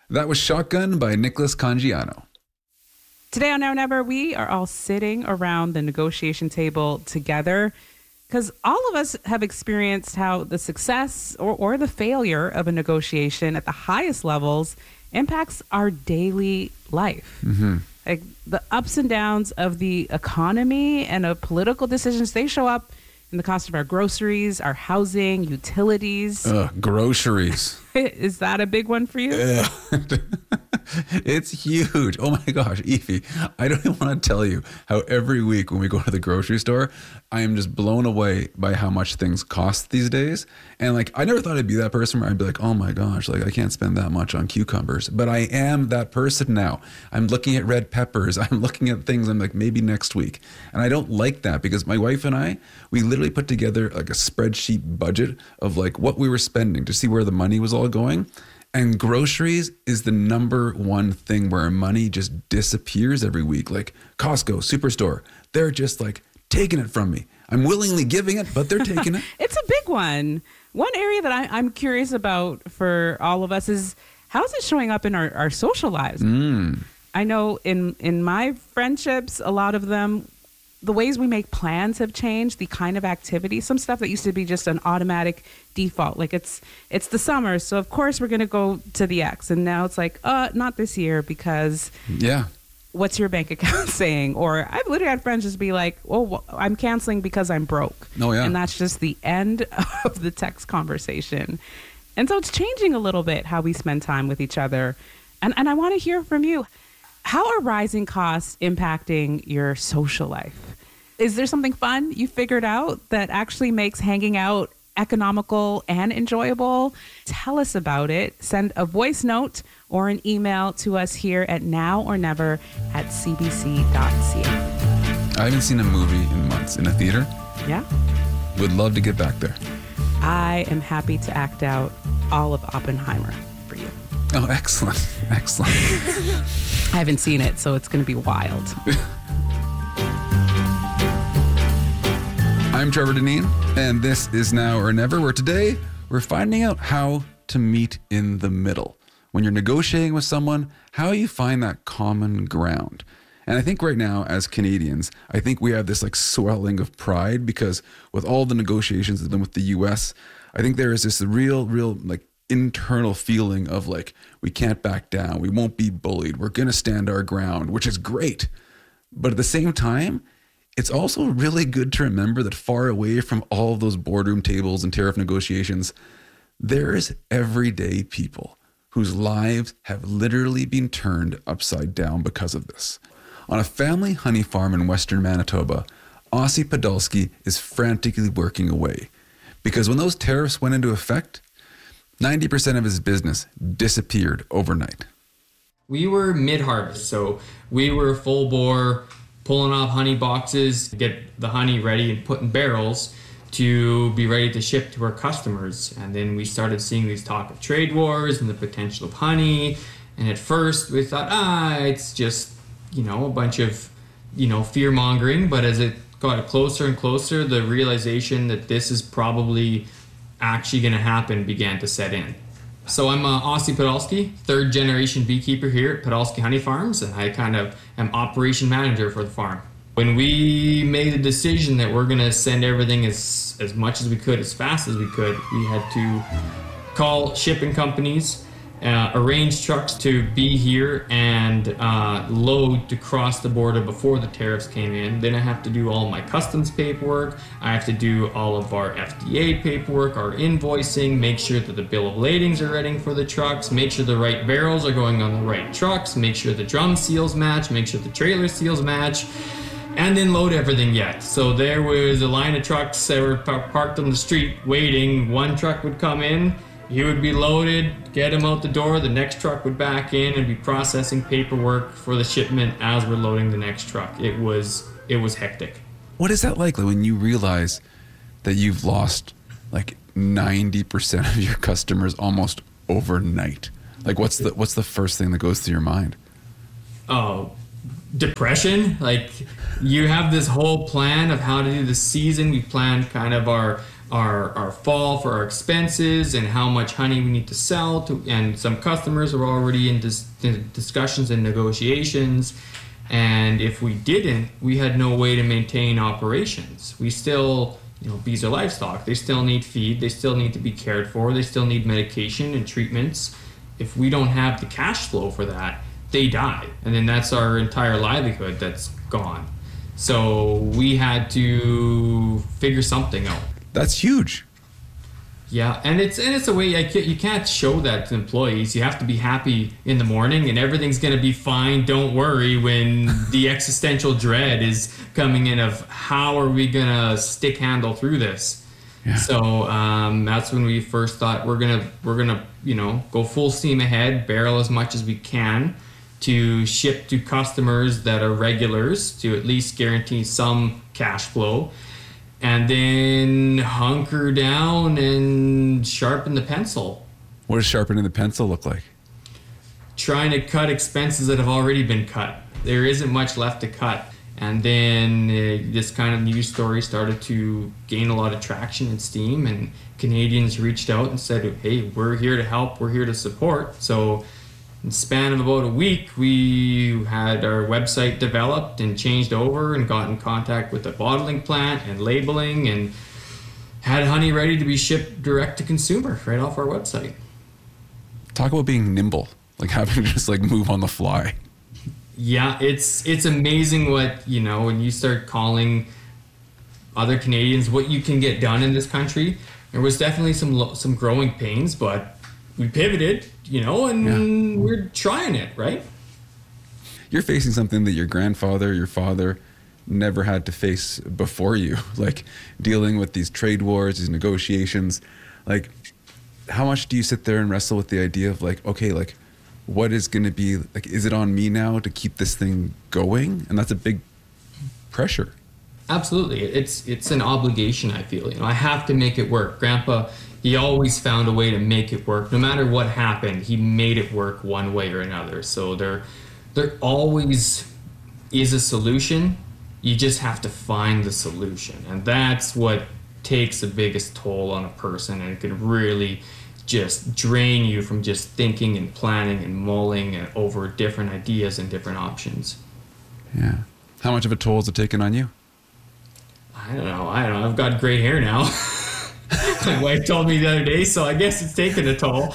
That was Shotgun by Nicholas Cangiano. Today on Now or Never, we are all sitting around the negotiation table together because all of us have experienced how the success or the failure of a negotiation at the highest levels impacts our daily life. Mm-hmm. Like the ups and downs of the economy and of political decisions, they show up in the cost of our groceries, our housing, utilities. Groceries. Is that a big one for you? It's huge. Oh my gosh, Evie, I don't even want to tell you how every week when we go to the grocery store, I am just blown away by how much things cost these days. And like, I never thought I'd be that person where I'd be like, oh my gosh, like I can't spend that much on cucumbers. But I am that person now. I'm looking at red peppers. I'm looking at things. I'm like, maybe next week. And I don't like that because my wife and I, we literally put together like a spreadsheet budget of like what we were spending to see where the money was all going. And groceries is the number one thing where our money just disappears every week. Like Costco, Superstore, they're just like taking it from me. I'm willingly giving it, but they're taking it. It's a big one. One area that I'm curious about for all of us is how is it showing up in our social lives? I know in my friendships, a lot of them, the ways we make plans have changed, the kind of activity, some stuff that used to be just an automatic default. Like it's the summer, so of course we're going to go to the X. And now it's like, not this year because what's your bank account saying? Or I've literally had friends just be like, oh, I'm canceling because I'm broke. Oh, yeah. And that's just the end of the text conversation. And so it's changing a little bit how we spend time with each other. And I want to hear from you. How are rising costs impacting your social life? Is there something fun you figured out that actually makes hanging out economical and enjoyable? Tell us about it. Send a voice note or an email to us here at nowornever@cbc.ca. I haven't seen a movie in months in a theater. Yeah? Would love to get back there. I am happy to act out all of Oppenheimer for you. Oh, excellent. Excellent. I haven't seen it, so it's going to be wild. I'm Trevor Deneen, and this is Now or Never, where today we're finding out how to meet in the middle. When you're negotiating with someone, how you find that common ground. And I think right now, as Canadians, I think we have this like swelling of pride because with all the negotiations that have been with the US, I think there is this real like internal feeling of like, we can't back down. We won't be bullied. We're going to stand our ground, which is great. But at the same time, it's also really good to remember that far away from all of those boardroom tables and tariff negotiations, there's everyday people whose lives have literally been turned upside down because of this. On a family honey farm in Western Manitoba, Ossie Podolsky is frantically working away because when those tariffs went into effect, 90% of his business disappeared overnight. We were mid-harvest, so we were full bore, pulling off honey boxes, get the honey ready and put in barrels to be ready to ship to our customers. And then we started seeing these talk of trade wars and the potential of honey. And at first we thought, it's just, a bunch of, fear mongering. But as it got closer and closer, the realization that this is probably actually going to happen began to set in. So I'm Ossie Podolsky, third generation beekeeper here at Podolsky Honey Farms, and I kind of am operation manager for the farm. When we made the decision that we're going to send everything as much as we could, as fast as we could, we had to call shipping companies, arrange trucks to be here and load to cross the border before the tariffs came in. Then I have to do all my customs paperwork. I have to do all of our FDA paperwork, our invoicing, make sure that the bill of ladings are ready for the trucks, make sure the right barrels are going on the right trucks, make sure the drum seals match, make sure the trailer seals match, and then load everything yet. So there was a line of trucks that were parked on the street waiting. One truck would come in, he would be loaded, get him out the door, the next truck would back in and be processing paperwork for the shipment as we're loading the next truck. It was hectic. What is that like when you realize that you've lost like 90% of your customers almost overnight? Like what's the first thing that goes through your mind? Oh, depression. Like you have this whole plan of how to do the season. We planned kind of our our fall for our expenses and how much honey we need to sell to, and some customers are already in discussions and negotiations. And if we didn't, we had no way to maintain operations. We still, bees are livestock. They still need feed. They still need to be cared for. They still need medication and treatments. If we don't have the cash flow for that, they die. And then that's our entire livelihood that's gone. So we had to figure something out. That's huge. Yeah, and it's a way you can't show that to employees. You have to be happy in the morning, and everything's going to be fine. Don't worry when the existential dread is coming in of how are we going to stick handle through this. Yeah. So that's when we first thought we're gonna go full steam ahead, barrel as much as we can to ship to customers that are regulars to at least guarantee some cash flow. And then hunker down and sharpen the pencil. What does sharpening the pencil look like? Trying to cut expenses that have already been cut. There isn't much left to cut. And then this kind of news story started to gain a lot of traction and steam, and Canadians reached out and said, hey, we're here to help, we're here to support. So in the span of about a week, we had our website developed and changed over and got in contact with the bottling plant and labeling and had honey ready to be shipped direct to consumer right off our website. Talk about being nimble, like having to just move on the fly. Yeah, it's amazing what, when you start calling other Canadians what you can get done in this country. There was definitely some growing pains, but we pivoted, and we're trying it, right? You're facing something that your grandfather, your father never had to face before you, like dealing with these trade wars, these negotiations. How much do you sit there and wrestle with the idea of what is going to be, is it on me now to keep this thing going? And that's a big pressure. Absolutely. It's an obligation, I feel. I have to make it work. Grandpa, he always found a way to make it work. No matter what happened, he made it work one way or another. So there always is a solution. You just have to find the solution. And that's what takes the biggest toll on a person, and it can really just drain you from just thinking and planning and mulling and over different ideas and different options. Yeah. How much of a toll has it taken on you? I don't know. I've got gray hair now. My wife told me the other day, so I guess it's taken a toll.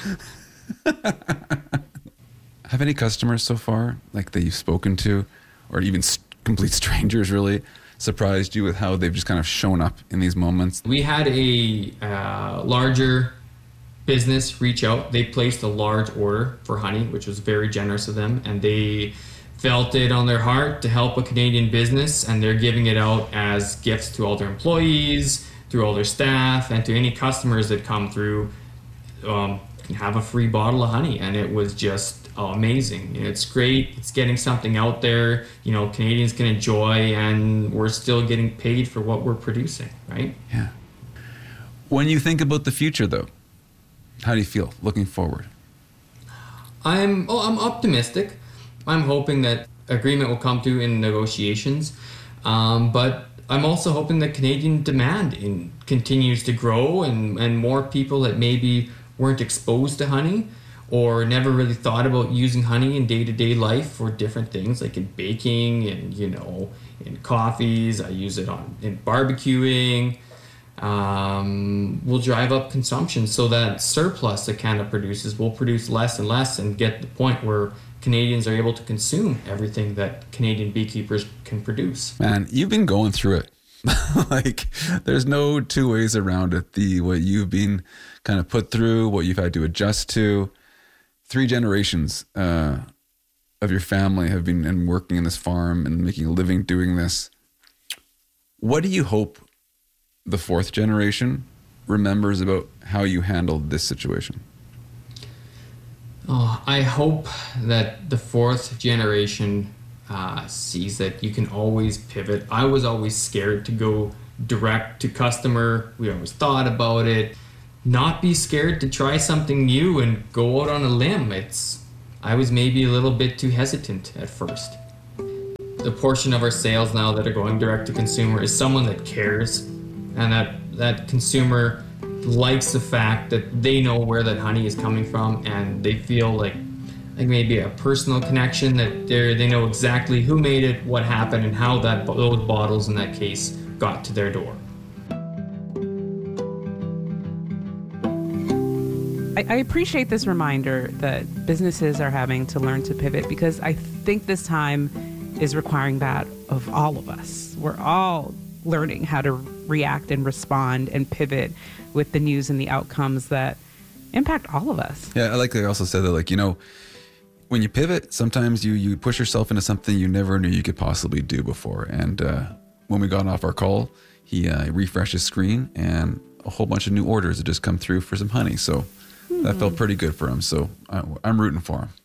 Have any customers so far, that you've spoken to, or even complete strangers really, surprised you with how they've just kind of shown up in these moments? We had a larger business reach out. They placed a large order for honey, which was very generous of them, and they felt it on their heart to help a Canadian business, and they're giving it out as gifts to all their employees, through all their staff, and to any customers that come through, have a free bottle of honey. And it was just amazing. It's great. It's getting something out there, Canadians can enjoy, and we're still getting paid for what we're producing, right? Yeah. When you think about the future, though, how do you feel looking forward? I'm optimistic. I'm hoping that agreement will come to in negotiations, but I'm also hoping that Canadian demand continues to grow, and more people that maybe weren't exposed to honey or never really thought about using honey in day-to-day life for different things, like in baking and in coffees. I use it in barbecuing. Will drive up consumption, so that surplus that Canada produces will produce less and less, and get to the point where Canadians are able to consume everything that Canadian beekeepers can produce. Man, you've been going through it. There's no two ways around it. What you've been kind of put through, what you've had to adjust to. 3 generations of your family have been working in this farm and making a living doing this. What do you hope the 4th generation remembers about how you handled this situation? I hope that the 4th generation sees that you can always pivot. I was always scared to go direct to customer. We always thought about it. Not be scared to try something new and go out on a limb. I was maybe a little bit too hesitant at first. The portion of our sales now that are going direct to consumer is someone that cares and that that consumer likes the fact that they know where that honey is coming from, and they feel like maybe a personal connection, that they know exactly who made it, what happened, and how those bottles in that case got to their door. I appreciate this reminder that businesses are having to learn to pivot, because I think this time is requiring that of all of us. We're all learning how to react and respond and pivot with the news and the outcomes that impact all of us. Yeah, I like that. I also said that, like, you know, when you pivot, sometimes you push yourself into something you never knew you could possibly do before. And when we got off our call, he refreshed his screen and a whole bunch of new orders had just come through for some honey. So that felt pretty good for him. So I'm rooting for him.